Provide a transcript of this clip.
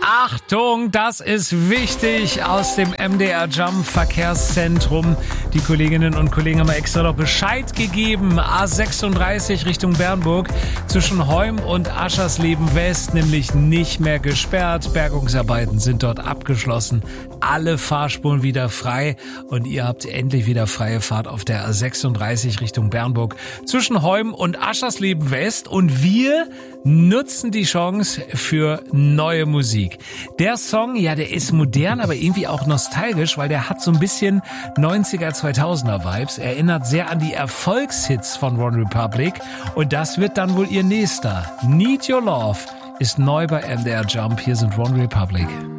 Achtung, das ist wichtig aus dem MDR Jump Verkehrszentrum. Die Kolleginnen und Kollegen haben extra noch Bescheid gegeben. A36 Richtung Bernburg zwischen Heum und Aschersleben West nämlich nicht mehr gesperrt. Bergungsarbeiten sind dort abgeschlossen. Alle Fahrspuren wieder frei und ihr habt endlich wieder freie Fahrt auf der A36 Richtung Bernburg zwischen Heum und Aschersleben West. Und wir nutzen die Chance für neue Musik. Der Song, ja, der ist modern, aber irgendwie auch nostalgisch, weil der hat so ein bisschen 90er, 2000er Vibes. Erinnert sehr an die Erfolgshits von One Republic. Und das wird dann wohl ihr nächster. Need Your Love ist neu bei MDR Jump. Hier sind One Republic.